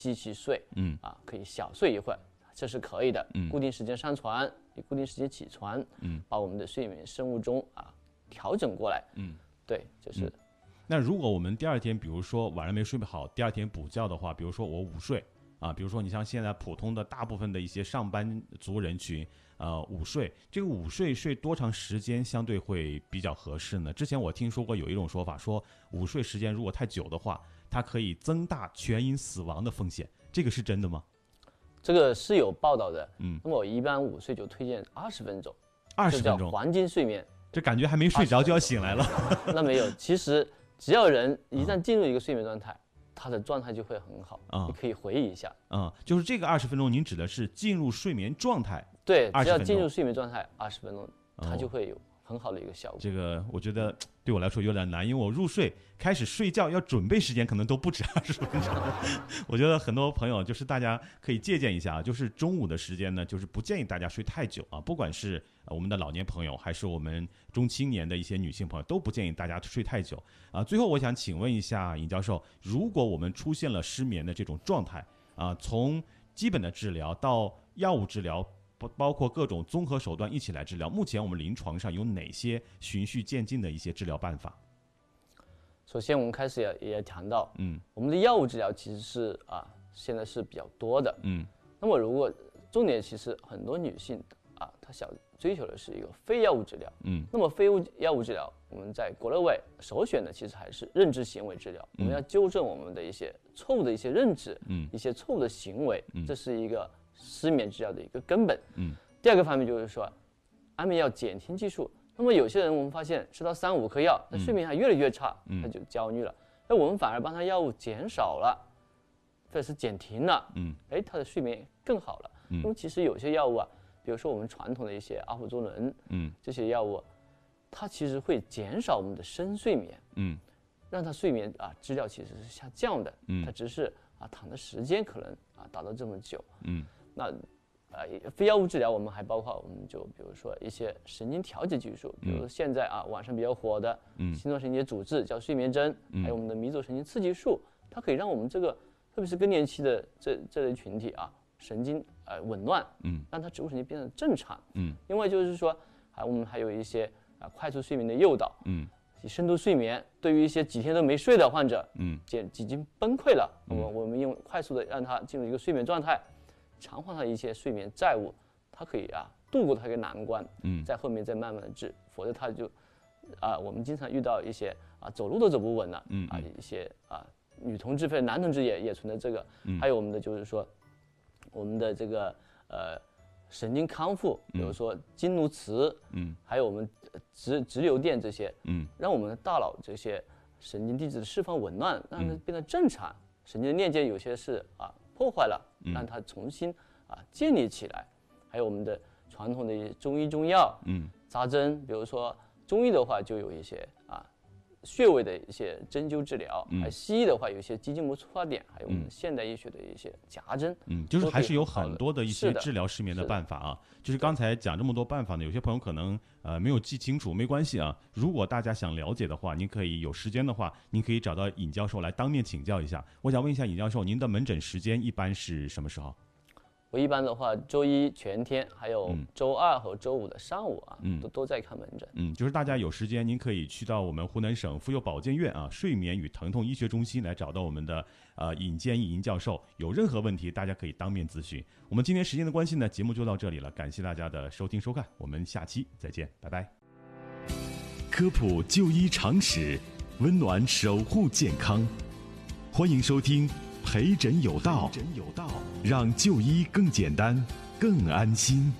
机器睡，可以小睡一会儿，这是可以的。固定时间上床，固定时间起床，把我们的睡眠生物钟调整过来。对，就是。 那如果我们第二天，比如说晚上没睡好，第二天补觉的话，比如说我午睡比如说你像现在普通的大部分的一些上班族人群，午睡，这个午睡睡多长时间相对会比较合适呢？之前我听说过有一种说法，说午睡时间如果太久的话，它可以增大全因死亡的风险，这个是真的吗？ 这个是有报道的。那么我一般午睡就推荐20分钟 ，20分钟， 叫黄金睡眠。 这感觉还没睡着就要醒来了。 那没有，其实只要人一旦进入一个睡眠状态，他的状态就会很好。你可以回忆一下。 就是这个20分钟，您指的是进入睡眠状态？ 对，只要进入睡眠状态20分钟，它就会有很好的一个效果。 这个我觉得对我来说有点难，因为我入睡开始睡觉要准备时间可能都不止20分钟。我觉得很多朋友就是大家可以借鉴一下就是中午的时间呢，就是不建议大家睡太久不管是我们的老年朋友还是我们中青年的一些女性朋友，都不建议大家睡太久最后我想请问一下尹教授，如果我们出现了失眠的这种状态从基本的治疗到药物治疗，包括各种综合手段一起来治疗，目前我们临床上有哪些循序渐进的一些治疗办法？ 首先我们开始也谈到我们的药物治疗其实是现在是比较多的。那么如果重点其实很多女性她想追求的是一个非药物治疗。那么非药物治疗我们在国内外首选的其实还是认知行为治疗。我们要纠正我们的一些错误的一些认知，一些错误的行为，这是一个失眠治疗的一个根本。第二个方面就是说安眠药减轻技术。那么有些人我们发现吃到3-5颗药，他睡眠还越来越差，他就焦虑了。那我们反而帮他药物减少了，或者是减停了，他的睡眠更好了。那么其实有些药物比如说我们传统的一些阿普唑仑，这些药物，它其实会减少我们的深睡眠，让他睡眠质量其实是下降的，它只是躺的时间可能达到这么久。那非药物治疗我们还包括我们就比如说一些神经调节技术，比如说现在网上比较火的心状神经阻滞叫睡眠针，还有我们的迷走神经刺激术，它可以让我们这个特别是更年期的这类群体神经紊乱，让它植物神经变得正常。另外就是说我们还有一些快速睡眠的诱导，深度睡眠对于一些几天都没睡的患者，已经崩溃了，我们用快速的让他进入一个睡眠状态，偿还他一些睡眠债务，他可以度过他一个难关，在后面再慢慢的治，否则他就我们经常遇到一些走路都走不稳了，一些女同志或者男同志也存在这个，还有我们的就是说我们的这个神经康复，比如说经颅磁，还有我们直流电这些，让我们的大脑这些神经递质的释放紊乱，让它变得正常。神经的链接有些是破坏了，让它重新建立起来。还有我们的传统的中医中药，扎针，比如说中医的话就有一些穴位的一些针灸治疗，还西医的话有一些肌筋膜出发点，还有我们现代医学的一些夹针， 就是还是有很多的一些治疗失眠的办法就是刚才讲这么多办法呢，有些朋友可能没有记清楚，没关系如果大家想了解的话，您可以有时间的话，您可以找到尹教授来当面请教一下。我想问一下尹教授，您的门诊时间一般是什么时候？ 我一般的话，周一全天，还有周二和周五的上午都在看门诊。 就是大家有时间，您可以去到我们湖南省妇幼保健院睡眠与疼痛医学中心来找到我们的尹建义尹教授，有任何问题大家可以当面咨询。我们今天时间的关系呢，节目就到这里了，感谢大家的收听收看，我们下期再见，拜拜。 科普就医常识，温暖守护健康，欢迎收听陪诊有道，让就医更简单更安心。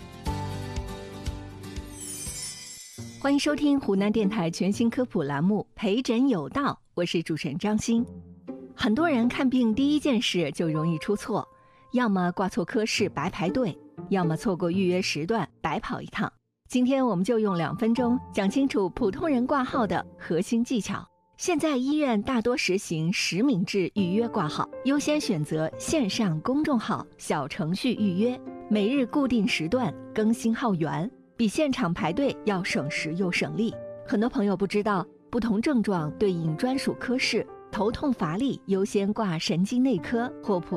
欢迎收听湖南电台全新科普栏目陪诊有道，我是主持人张欣。很多人看病第一件事就容易出错，要么挂错科室白排队，要么错过预约时段白跑一趟。今天我们就用2分钟讲清楚普通人挂号的核心技巧。现在医院大多实行实名制预约挂号，优先选择线上公众号、小程序预约，每日固定时段更新号源，比现场排队要省时又省力。很多朋友不知道，不同症状对应专属科室， 头痛乏力优先挂神经内科或普